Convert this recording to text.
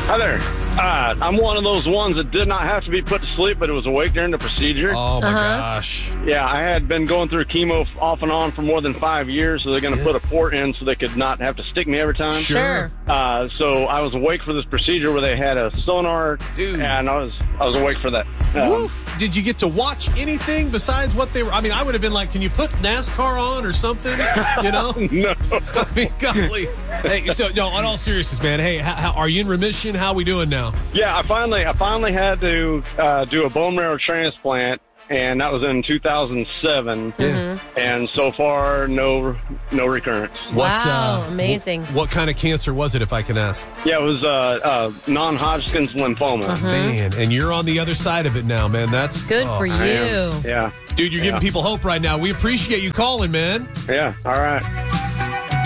Hi there. I'm one of those ones that did not have to be put to sleep, but it was awake during the procedure. Oh, my gosh. Yeah, I had been going through chemo off and on for more than 5 years, so they're going to put a port in so they could not have to stick me every time. Sure. So I was awake for this procedure where they had a sonar, and I was awake for that. Did you get to watch anything besides what they were? I mean, I would have been like, can you put NASCAR on or something? You know? No. I mean, golly. Hey, so, no, on all seriousness, man, hey, how, are you in remission? How are we doing now? Yeah, I finally had to do a bone marrow transplant, and that was in 2007. And so far, no recurrence. Wow, amazing. What kind of cancer was it, if I can ask? Yeah, it was non-Hodgkin's lymphoma. Man, and you're on the other side of it now, man. That's Good for you. Yeah. Dude, you're giving people hope right now. We appreciate you calling, man. Yeah, all right.